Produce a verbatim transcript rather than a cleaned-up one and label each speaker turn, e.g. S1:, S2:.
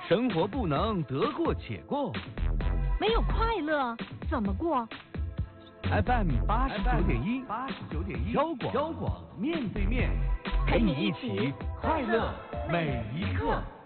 S1: 生活不能得过且过，
S2: 没有快乐怎么过
S1: ？F M 八十九点一，八十九点一，交广交广面对面，陪你一起快乐每一刻。